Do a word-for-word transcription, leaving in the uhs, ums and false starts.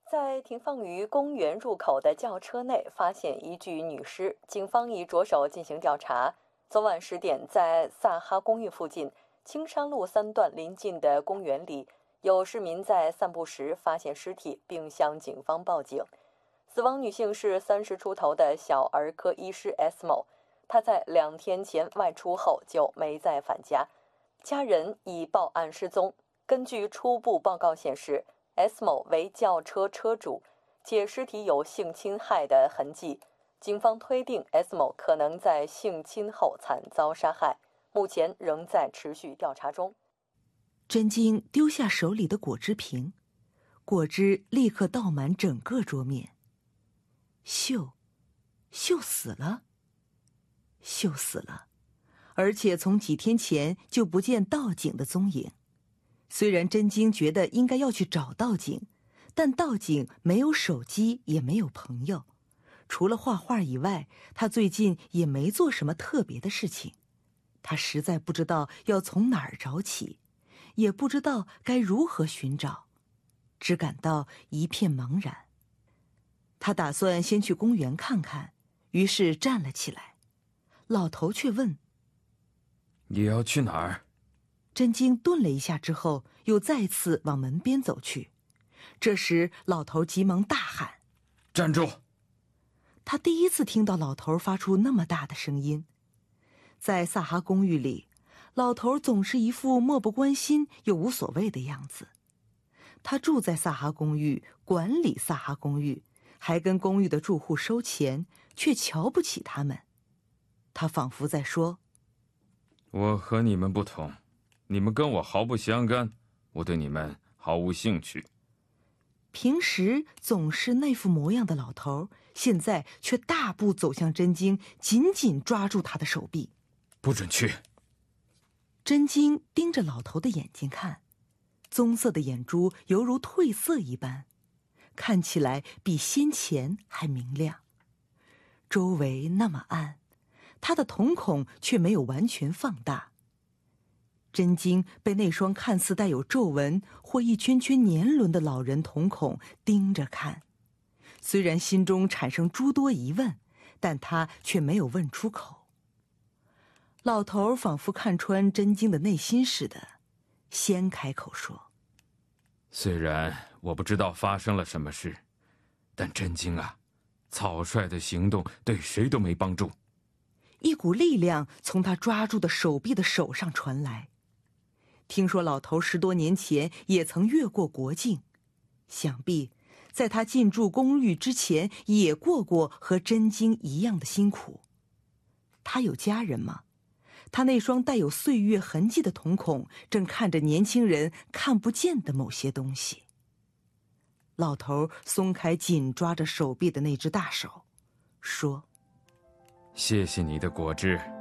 在停放于公园入口的轿车内发现一具女尸，警方已着手进行调查。昨晚十点，在萨哈公寓附近青山路三段邻近的公园里，有市民在散步时发现尸体，并向警方报警。死亡女性是三十出头的小儿科医师 S 某，她在两天前外出后就没再返家，家人已报案失踪。根据初步报告显示，S 某为轿车车主，且尸体有性侵害的痕迹。警方推定 S 某可能在性侵后惨遭杀害，目前仍在持续调查中。 真金丢下手里的果汁瓶，果汁立刻倒满整个桌面。秀，秀死了，秀死了，而且从几天前就不见道警的踪影。虽然真金觉得应该要去找道警，但道警没有手机，也没有朋友，除了画画以外，他最近也没做什么特别的事情。他实在不知道要从哪儿找起，也不知道该如何寻找，只感到一片茫然。他打算先去公园看看，于是站了起来。老头却问：“ 你要去哪儿？” 真金顿了一下之后，又再次往门边走去。这时老头急忙大喊：“ 站住！” 他第一次听到老头发出那么大的声音。在萨哈公寓里，老头总是一副漠不关心又无所谓的样子。他住在萨哈公寓，管理萨哈公寓，还跟公寓的住户收钱，却瞧不起他们。他仿佛在说：“ 我和你们不同，你们跟我毫不相干，我对你们毫无兴趣。” 平时总是那副模样的老头，现在却大步走向真金，紧紧抓住他的手臂。 “不准去！” 真金盯着老头的眼睛看，棕色的眼珠犹如褪色一般，看起来比先前还明亮。周围那么暗，他的瞳孔却没有完全放大。真金被那双看似带有皱纹或一圈圈年轮的老人瞳孔盯着看，虽然心中产生诸多疑问，但他却没有问出口。老头仿佛看穿真金的内心似的，先开口说：“ 虽然我不知道发生了什么事，但真金啊，草率的行动对谁都没帮助。” 一股力量从他抓住的手臂的手上传来。听说老头十多年前也曾越过国境，想必在他进驻公寓之前也过过和真金一样的辛苦。他有家人吗？他那双带有岁月痕迹的瞳孔正看着年轻人看不见的某些东西。老头松开紧抓着手臂的那只大手，说：“ 谢谢你的果汁。”